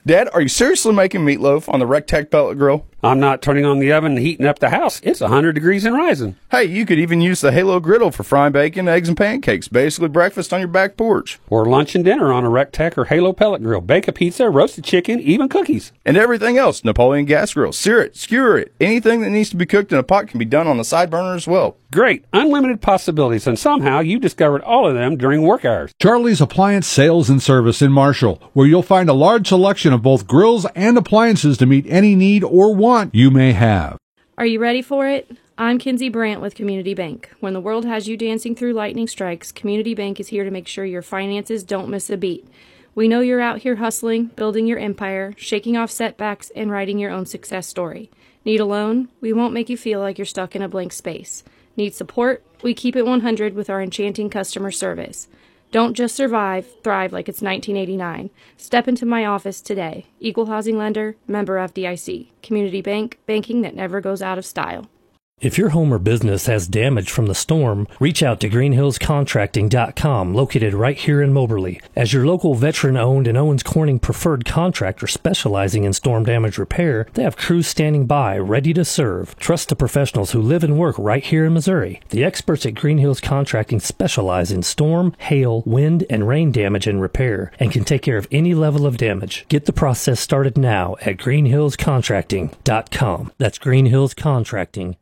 Dad, are you seriously making meatloaf on the Rectech pellet grill? I'm not turning on the oven and heating up the house. It's 100 degrees and rising. Hey, you could even use the Halo griddle for frying bacon, eggs, and pancakes. Basically breakfast on your back porch. Or lunch and dinner on a Rectech or Halo pellet grill. Bake a pizza, roasted chicken, even cookies. And everything else. Napoleon gas grill. Sear it, skewer it. Anything that needs to be cooked in a pot can be done on the side burner as well. Great. Unlimited possibilities. And somehow you discovered all of them during work hours. Charlie's Appliance Sales and Service in Marshall, where you'll find a large selection of both grills and appliances to meet any need or want you may have. Are you ready for it? I'm Kinsey Brandt with Community Bank. When the world has you dancing through lightning strikes, Community Bank is here to make sure your finances don't miss a beat. We know you're out here hustling, building your empire, shaking off setbacks, and writing your own success story. Need a loan? We won't make you feel like you're stuck in a blank space. Need support? We keep it 100 with our enchanting customer service. Don't just survive, thrive like it's 1989. Step into my office today. Equal housing lender, member FDIC. Community Bank, banking that never goes out of style. If your home or business has damage from the storm, reach out to greenhillscontracting.com, located right here in Moberly. As your local veteran-owned and Owens Corning preferred contractor specializing in storm damage repair, they have crews standing by, ready to serve. Trust the professionals who live and work right here in Missouri. The experts at Green Hills Contracting specialize in storm, hail, wind, and rain damage and repair, and can take care of any level of damage. Get the process started now at greenhillscontracting.com. That's greenhillscontracting.com.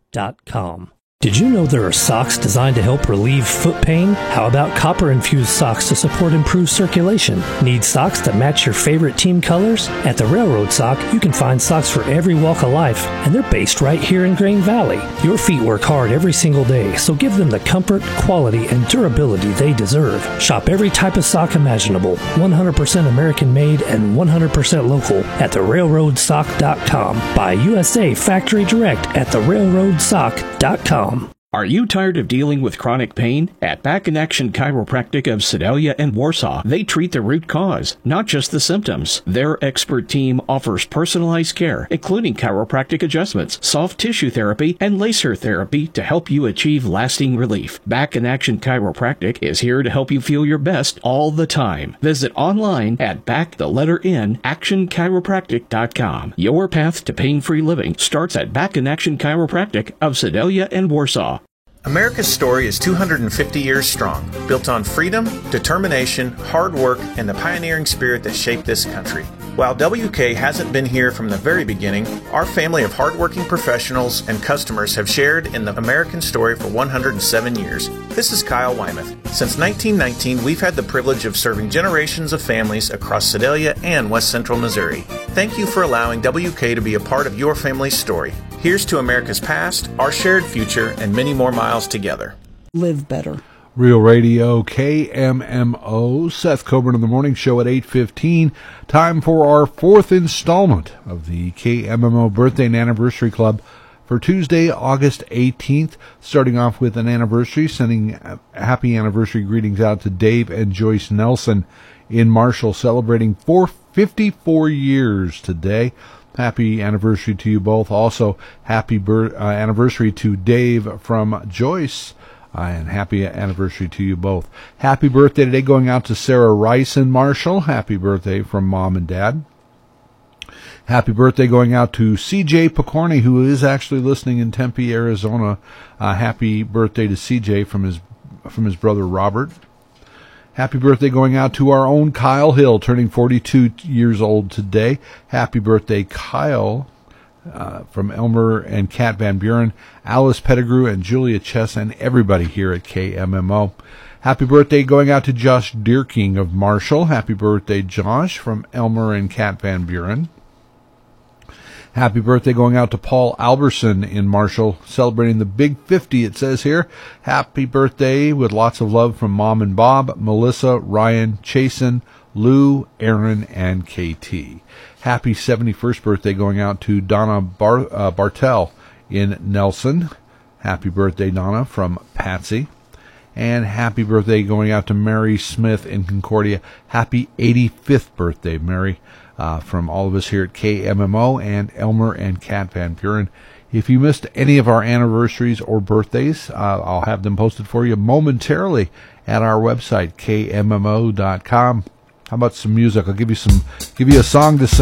Did you know there are socks designed to help relieve foot pain? How about copper-infused socks to support improved circulation? Need socks that match your favorite team colors? At the Railroad Sock, you can find socks for every walk of life, and they're based right here in Grain Valley. Your feet work hard every single day, so give them the comfort, quality, and durability they deserve. Shop every type of sock imaginable, 100% American-made and 100% local at therailroadsock.com. Buy USA Factory Direct at therailroadsock.com. Are you tired of dealing with chronic pain? At Back in Action Chiropractic of Sedalia and Warsaw, they treat the root cause, not just the symptoms. Their expert team offers personalized care, including chiropractic adjustments, soft tissue therapy, and laser therapy to help you achieve lasting relief. Back in Action Chiropractic is here to help you feel your best all the time. Visit online at actionchiropractic.com. Your path to pain-free living starts at Back in Action Chiropractic of Sedalia and Warsaw. America's story is 250 years strong, built on freedom, determination, hard work, and the pioneering spirit that shaped this country. While WK hasn't been here from the very beginning, our family of hardworking professionals and customers have shared in the American story for 107 years. This is Kyle Wymuth. Since 1919, we've had the privilege of serving generations of families across Sedalia and West Central Missouri. Thank you for allowing WK to be a part of your family's story. Here's to America's past, our shared future, and many more miles together. Live better. Real Radio, KMMO, Seth Coburn in the Morning Show at 8:15. Time for our fourth installment of the KMMO Birthday and Anniversary Club for Tuesday, August 18th. Starting off with an anniversary, sending happy anniversary greetings out to Dave and Joyce Nelson in Marshall, celebrating 54 years today. Happy anniversary to you both. Also, happy anniversary to Dave from Joyce. And happy anniversary to you both. Happy birthday today going out to Sarah Rice in Marshall. Happy birthday from Mom and Dad. Happy birthday going out to CJ Picorni, who is actually listening in Tempe, Arizona. Happy birthday to CJ from his brother Robert. Happy birthday going out to our own Kyle Hill, turning 42 years old today. Happy birthday, Kyle. From Elmer and Kat Van Buren, Alice Pettigrew, and Julia Chess, and everybody here at KMMO. Happy birthday going out to Josh Deerking of Marshall. Happy birthday, Josh, from Elmer and Kat Van Buren. Happy birthday going out to Paul Alberson in Marshall, celebrating the Big 50, it says here. Happy birthday with lots of love from Mom and Bob, Melissa, Ryan, Chasen, Lou, Aaron, and KT. Happy 71st birthday going out to Donna Bartel in Nelson. Happy birthday, Donna, from Patsy. And happy birthday going out to Mary Smith in Concordia. Happy 85th birthday, Mary, from all of us here at KMMO and Elmer and Kat Van Buren. If you missed any of our anniversaries or birthdays, I'll have them posted for you momentarily at our website, KMMO.com. How about some music? I'll give you a song to sing.